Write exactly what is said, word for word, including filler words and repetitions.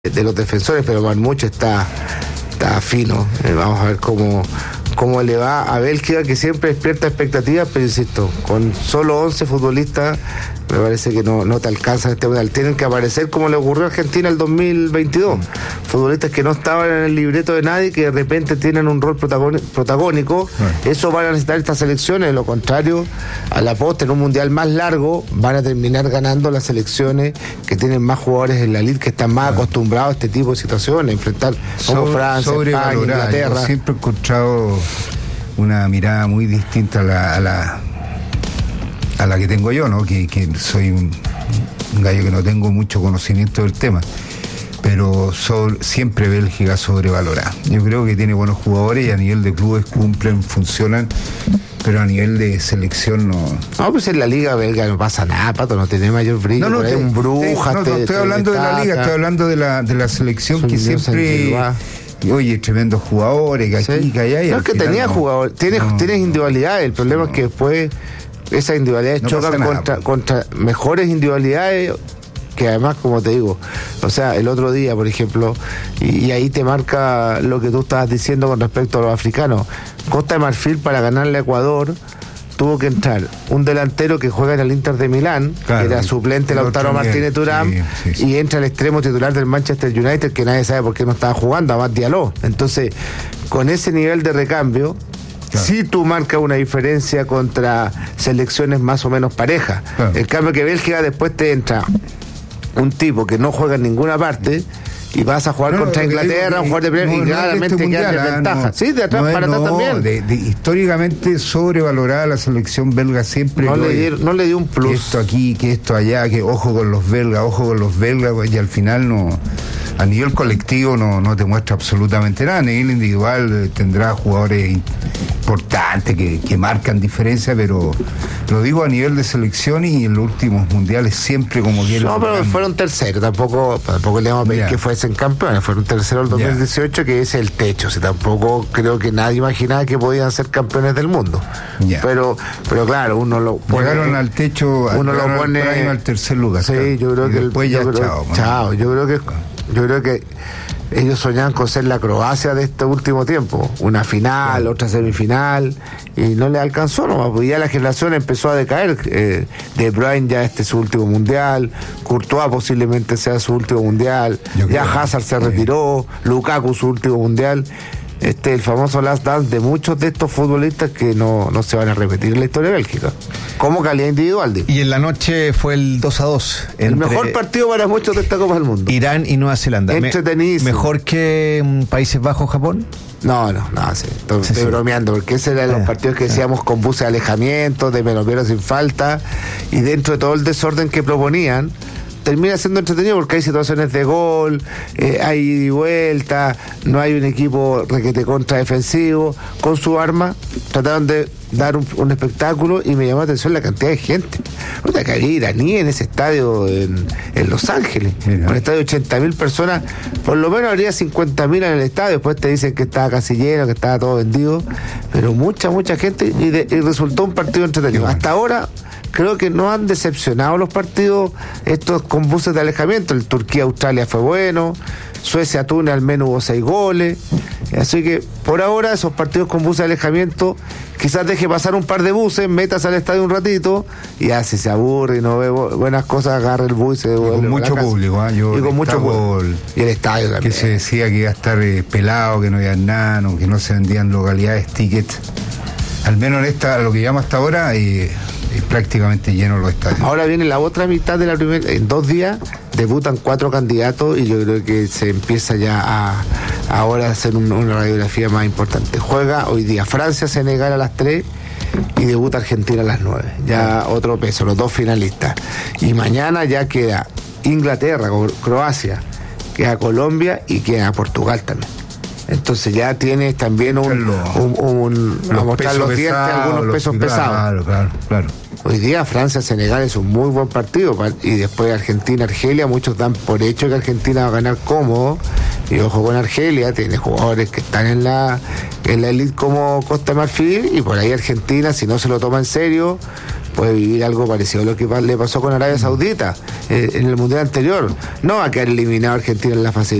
de los defensores, pero Marmucho está, está fino. Eh, vamos a ver cómo, cómo le va a Bélgica, que siempre despierta expectativas, pero insisto, con solo once futbolistas me parece que no, no te alcanzan este mundial. Tienen que aparecer como le ocurrió a Argentina el dos mil veintidós. Mm. Futbolistas que no estaban en el libreto de nadie, que de repente tienen un rol protagónico. Mm. Eso van a necesitar estas selecciones. De lo contrario, a la postre, en un mundial más largo, van a terminar ganando las selecciones que tienen más jugadores en la liga, que están más mm. acostumbrados a este tipo de situaciones, a enfrentar como so, Francia, España, Inglaterra. Yo siempre he encontrado una mirada muy distinta a la... A la... a la que tengo yo, ¿no? Que, que soy un, un gallo que no tengo mucho conocimiento del tema, pero sobre, siempre Bélgica sobrevalorada. Yo creo que tiene buenos jugadores y a nivel de clubes cumplen, funcionan, pero a nivel de selección no. No, pues en la liga belga no pasa nada, Pato, no tiene mayor brillo. No, no, te, un bruja. Te, no, te, no, estoy te hablando de la liga, estoy hablando de la, de la selección que siempre... Oye, tremendos jugadores, que aquí, sí. que allá. No, es que tenía no, jugadores, tienes, no, tienes individualidades, el problema no. es que después esas individualidades no chocan contra, contra mejores individualidades, que además, como te digo, o sea, el otro día, por ejemplo, y, y ahí te marca lo que tú estabas diciendo con respecto a los africanos. Costa de Marfil, para ganarle a Ecuador, tuvo que entrar un delantero que juega en el Inter de Milán, claro, que era suplente Lautaro Martínez Thuram, sí, sí, sí. y entra el extremo titular del Manchester United, que nadie sabe por qué no estaba jugando, Amad Diallo. Entonces, con ese nivel de recambio, claro. sí tú marcas una diferencia contra selecciones más o menos parejas. Claro. El cambio que Bélgica después te entra un tipo que no juega en ninguna parte y vas a jugar no, contra Inglaterra, digo, un jugador de Premier no, y claramente no queda de ventaja. No, sí, de atrás no, para atrás no, también. De, de, históricamente sobrevalorada la selección belga siempre. No, le, di, no le dio un plus. Que esto aquí, que esto allá, que ojo con los belgas, ojo con los belgas, y al final no. A nivel colectivo no, no te muestra absolutamente nada. A nivel individual eh, tendrá jugadores importantes que, que marcan diferencia, pero lo digo a nivel de selección y en los últimos mundiales siempre como que... No, pero fueron terceros, tampoco, tampoco le vamos a pedir yeah. que fuesen campeones, fueron terceros el dos mil dieciocho, yeah. que es el techo. O sea, tampoco creo que nadie imaginaba que podían ser campeones del mundo. Yeah. Pero pero claro, uno lo pone... Llegaron al techo, uno lo pone al tercer lugar. Sí, claro. yo creo y que... después el, ya yo creo, chao. Chao, yo creo que... Yo creo que ellos soñaban con ser la Croacia de este último tiempo, una final, otra semifinal, y no le alcanzó nomás, porque ya la generación empezó a decaer. eh, De Bruyne ya este es su último mundial, Courtois posiblemente sea su último mundial, Yo ya Hazard se retiró, Lukaku su último mundial. Este el famoso last dance de muchos de estos futbolistas que no, no se van a repetir en la historia de Bélgica como calidad individual, digo. Y en la noche fue el dos a dos. El mejor partido para muchos de esta Copa del Mundo. Irán y Nueva Zelanda. Entretenidísimo. Me, ¿Mejor que um, Países Bajos, Japón? No, no, no, sí, estoy, sí, estoy sí. bromeando, porque ese era los partidos que decíamos con buses de alejamiento, de menos sin falta, y dentro de todo el desorden que proponían, termina siendo entretenido porque hay situaciones de gol, eh, hay ida y vuelta, no hay un equipo requete contra defensivo, con su arma trataron de dar un, un espectáculo, y me llamó la atención la cantidad de gente. Puta, que había iraní en ese estadio en, en Los Ángeles, Mira. un estadio de ochenta mil personas, por lo menos habría cincuenta mil en el estadio, después te dicen que estaba casi lleno, que estaba todo vendido, pero mucha, mucha gente, y, de, y resultó un partido entretenido. Bueno. Hasta ahora creo que no han decepcionado los partidos estos con buses de alejamiento. El Turquía-Australia fue bueno, Suecia-Túnez al menos hubo seis goles, así que por ahora esos partidos con buses de alejamiento, quizás deje pasar un par de buses, metas al estadio un ratito, y ya si se aburre y no ve buenas cosas, agarre el bus y se devuelve. Y con mucho público, ¿eh? Yo y con mucho público. Y el estadio también. Que se decía que iba a estar eh, pelado, que no había nada, no, que no se vendían localidades, tickets. Al menos en esta, lo que llama hasta ahora, eh, es prácticamente lleno los estadios. Ahora viene la otra mitad de la primera, en dos días debutan cuatro candidatos, y yo creo que se empieza ya a ahora a hacer un, una radiografía más importante. Juega hoy día Francia, Senegal a las tres y debuta Argentina a las nueve. Ya otro peso, los dos finalistas. Y mañana ya queda Inglaterra, Croacia, queda Colombia y queda Portugal también. Entonces ya tienes también un, un, un, un a mostrar los dientes, algunos los, pesos pesados. Claro, claro, claro. Hoy día Francia-Senegal es un muy buen partido, y después Argentina-Argelia, muchos dan por hecho que Argentina va a ganar cómodo, y ojo con Argelia, tiene jugadores que están en la en la elite como Costa de Marfil, y por ahí Argentina, si no se lo toma en serio, puede vivir algo parecido a lo que le pasó con Arabia Saudita eh, en el Mundial anterior. No va a quedar eliminado Argentina en la fase